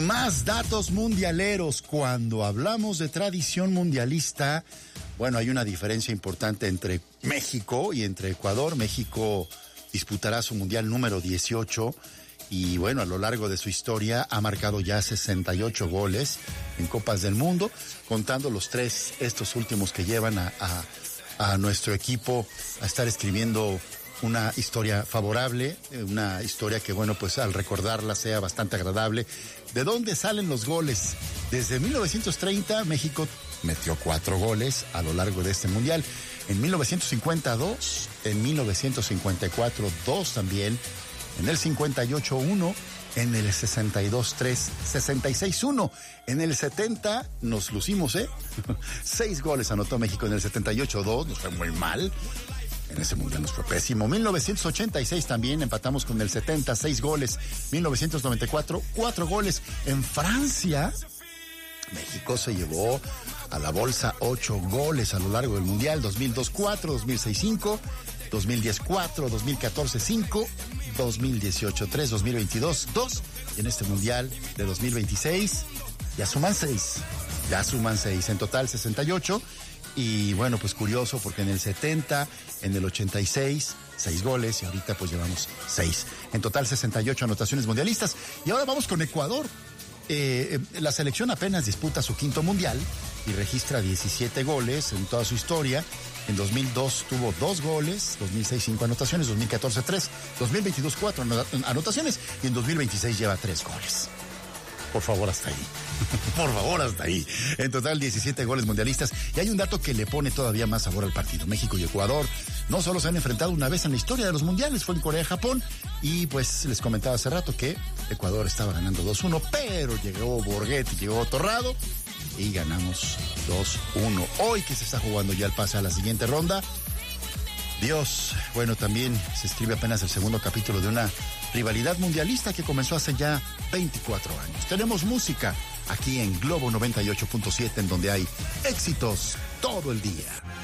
Más datos mundialeros. Cuando hablamos de tradición mundialista, bueno, hay una diferencia importante entre México y entre Ecuador. México disputará su mundial número 18 y bueno, a lo largo de su historia ha marcado ya 68 goles en Copas del Mundo, contando los tres, estos últimos que llevan a nuestro equipo a estar escribiendo una historia favorable, una historia que, bueno, pues al recordarla sea bastante agradable. ¿De dónde salen los goles? Desde 1930, México metió 4 goles a lo largo de este mundial. En 1952, en 1954, 2 también. En el 58, 1. En el 62, 3. 66, 1. En el 70 nos lucimos, 6 goles anotó México. En el 78, 2. Nos fue muy mal. En ese mundial nos fue pésimo. 1986 también empatamos con el 70, 6 goles. 1994, 4 goles. En Francia, México se llevó a la bolsa 8 goles a lo largo del mundial. 2002, 4, 2006, 5, 2010, 4, 2014, 5, 2018, 3, 2022, 2. Y en este mundial de 2026 ya suman 6. En total 68. Y bueno, pues curioso porque en el 70, en el 86, 6 goles y ahorita pues llevamos 6. En total 68 anotaciones mundialistas. Y ahora vamos con Ecuador. La selección apenas disputa su 5º mundial y registra 17 goles en toda su historia. En 2002 tuvo 2 goles, 2006 5 anotaciones, 2014 3, 2022 4 anotaciones y en 2026 lleva 3 goles. Por favor, hasta ahí. Por favor, hasta ahí. En total, 17 goles mundialistas. Y hay un dato que le pone todavía más sabor al partido. México y Ecuador no solo se han enfrentado una vez en la historia de los mundiales, fue en Corea-Japón. Y pues les comentaba hace rato que Ecuador estaba ganando 2-1, pero llegó Borghetti, llegó Torrado y ganamos 2-1. Hoy que se está jugando ya el pase a la siguiente ronda. Dios, bueno, también se escribe apenas el segundo capítulo de una rivalidad mundialista que comenzó hace ya 24 años. Tenemos música aquí en Globo 98.7, en donde hay éxitos todo el día.